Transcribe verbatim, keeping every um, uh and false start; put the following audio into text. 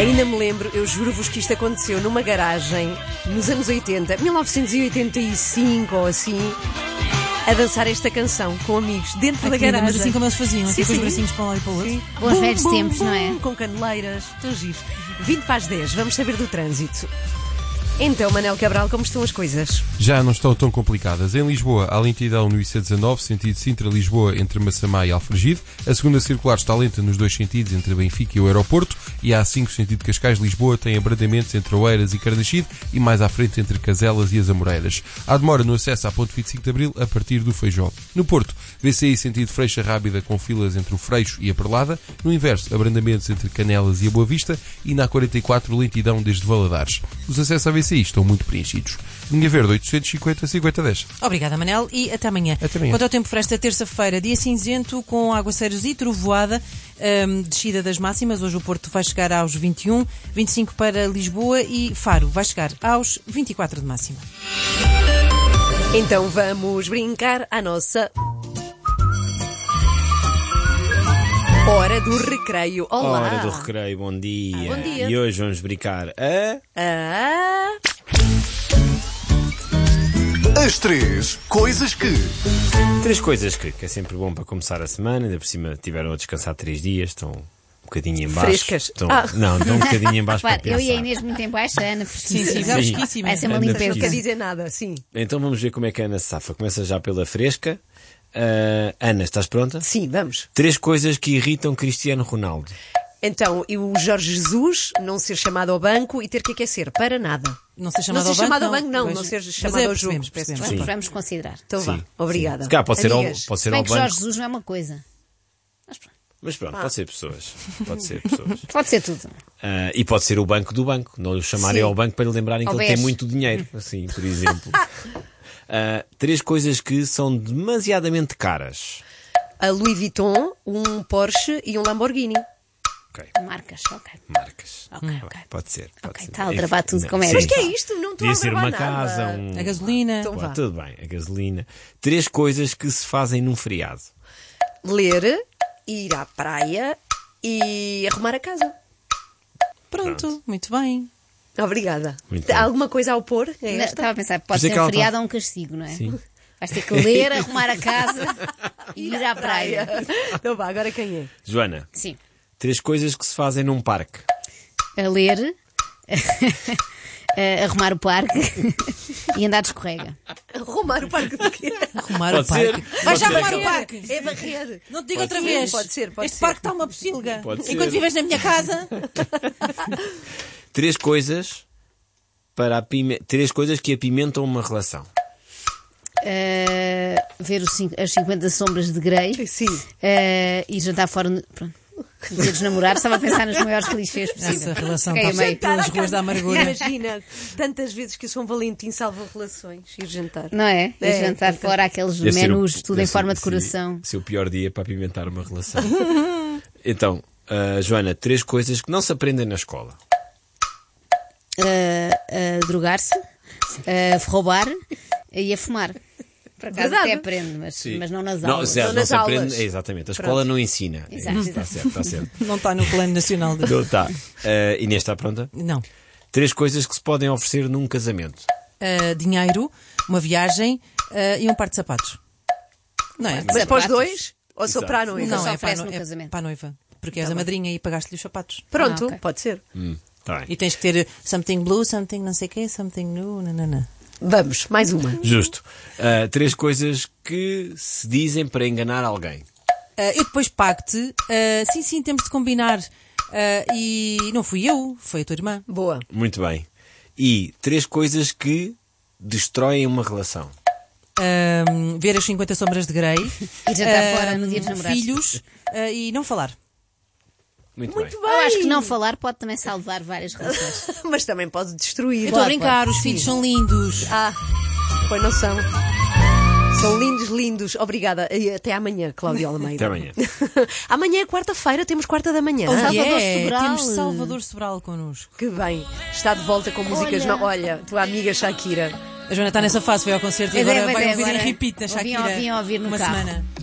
Ainda me lembro, eu juro-vos que isto aconteceu numa garagem nos anos oitenta, mil novecentos e oitenta e cinco ou assim, a dançar esta canção com amigos dentro da garagem. Mas assim como eles faziam, sim, assim com os sim. bracinhos para um lado e para o outro. Bons velhos tempos, não é? Com caneleiras, tão giros. vinte para as dez, vamos saber do trânsito. Então, Manel Cabral, como estão as coisas? Já não estão tão complicadas. Em Lisboa, há lentidão no I C dezanove, sentido Sintra-Lisboa, entre Massamá e Alfragide. A segunda circular está lenta nos dois sentidos, entre Benfica e o aeroporto. E a A cinco, sentido Cascais-Lisboa, tem abrandamentos entre Oeiras e Carnaxide e mais à frente entre Caselas e as Amoreiras. Há demora no acesso à ponte vinte e cinco de Abril a partir do Feijó. No Porto, V C I, sentido Freixa Rábida, com filas entre o Freixo e a Perlada. No inverso, abrandamentos entre Canelas e a Boa Vista. E na A quarenta e quatro, lentidão desde Valadares. Os acessos à V C I estão muito preenchidos. Linha Verde, oitocentos e cinquenta, cinquenta, dez. Obrigada, Manel, e até amanhã. Até amanhã. Quanto ao tempo para esta terça-feira, dia cinzento, com aguaceiros e trovoada, um, descida das máximas. Hoje o Porto vai chegar aos vinte e um, vinte e cinco para Lisboa e Faro vai chegar aos vinte e quatro de máxima. Então vamos brincar à nossa Hora do Recreio. Olá! Hora do Recreio, bom dia. Bom dia. E hoje vamos brincar a... Ah... As três coisas que... Três coisas que, que é sempre bom para começar a semana. Ainda por cima tiveram a descansar três dias, estão um bocadinho em baixo. Frescas. Estão... Ah. Não, estão um bocadinho em baixo Claro, para eu pensar. e a Inês muito em baixo, a Ana Sim, sim, fresquíssima. já Sim. fresquíssima. Vai ser uma Ana limpeza. Não quer fresquíssima. dizer nada, sim. Então vamos ver como é que a Ana se safa. Começa já pela fresca. Uh, Ana, estás pronta? Sim, vamos. Três coisas que irritam Cristiano Ronaldo. Então, e o Jorge Jesus não ser chamado ao banco e ter que aquecer para nada. Não ser chamado Não ao ser banco, chamado ao banco, não. Mas- Não ser mas chamado é, ao jogo. percebemos, Peço percebemos. desculpa. Vamos, vamos considerar. Então vá, Sim, obrigada. Se calhar pode ser ao, Amigas, pode Se ser bem ao que banco. Jorge Jesus não é uma coisa. Mas pronto. Mas pronto, pode ser pessoas. Pode ser pessoas. Pode ser tudo. Ah, e pode ser o banco do banco. Não lhe chamarem Sim. ao banco para lhe lembrarem que Ao ele tem B E S. muito dinheiro. Assim, por exemplo. Ah, três coisas que são demasiadamente caras. A Louis Vuitton, um Porsche e um Lamborghini. Ok. Marcas, ok. Marcas. Ok, ok. Pode ser. Pode Ok, ser. está a gravar tudo como é. Sim. Mas que é isto? Não estou Podia a ser gravar uma nada. casa, um... A gasolina. Então Pode, vá. tudo bem, a gasolina. Três coisas que se fazem num feriado. Ler, ir à praia e arrumar a casa. Pronto, muito bem. Obrigada. Muito Há bem. alguma coisa a opor? É Não, esta? Estava a pensar, pode Mas é ser que um ela feriado tá- ou um castigo, não é? Sim. Vais ter que ler, arrumar a casa e ir à praia. Então vá, agora quem é? Joana, Sim. três coisas que se fazem num parque. A ler, a arrumar o parque e andar de escorrega. Arrumar o parque do quê? Arrumar Pode o parque. ser, Vai já pode ser. arrumar o parque. É varrer. Não te digo Pode outra ser. vez. Pode ser, pode este ser. parque está uma pocilga. Pode ser. Enquanto vives na minha casa. Três coisas para apime... Três coisas que apimentam uma relação. Uh, ver os cin- as cinquenta sombras de Grey Sim. uh, e jantar fora. No... Pronto. No dia dos namorados, estava a pensar nos maiores clichês possíveis. Essa relação Fiquei a está meio. pelas ruas da amargura. Imagina, tantas vezes que o São Valentim salva relações e o jantar. Não é? E É, jantar é, fora aqueles Deve ser menus, o- tudo deve em ser- forma de sim, coração. Ser o pior dia para apimentar uma relação. Então, ah, Joana, três coisas que não se aprendem na escola. Uh, a drogar-se, a roubar e a fumar. Por acaso Verdade. até aprende, mas, mas não nas Não, aulas. zero, Não não nas se aprende. aulas. É, exatamente. A escola não ensina. Exato, É, exato. Está certo, está certo. Não está no plano nacional. De... Então está. Ah, Inês, está pronta? Não. Três coisas que se podem oferecer num casamento. Uh, dinheiro, uma viagem uh, e um par de sapatos. Não é? Mas para os Sapatos. dois? Ou só Exato. para a noiva? Não, só é para, a oferece no- no é casamento. para a noiva. Porque és a madrinha e pagaste-lhe os sapatos. Pronto, Ah, ok. pode ser. Hum, tá bem. E tens que ter something blue, something não sei o quê, something new, nanana. Vamos, mais uma. Justo. Ah, três coisas que se dizem para enganar alguém. Uh, eu depois pago-te. Uh, sim, sim, temos de combinar. Uh, e não fui eu, foi a tua irmã. Boa. Muito bem. E três coisas que destroem uma relação. Um, ver as cinquenta sombras de Grey. E jantar um, fora no dia dos namorados. Filhos uh, e não falar. Muito, Muito bem. bem. Eu acho que não falar pode também salvar várias relações. Mas também pode destruir. Eu estou a Pode, brincar, pode. os filhos são lindos. Ah, pois não são. São lindos, lindos. Obrigada. E até amanhã, Cláudia Almeida. Até amanhã. Amanhã é quarta-feira, temos quarta da manhã. Oh, Salvador yeah, Sobral. Temos Salvador Sobral connosco. Que bem. Está de volta com músicas. Olha. Não, olha, tua amiga Shakira. A Joana está nessa fase, foi ao concerto e Pois é, agora pois vai é, ouvir agora em repeat a ouvi- Shakira ouvi ouvir no uma carro. semana.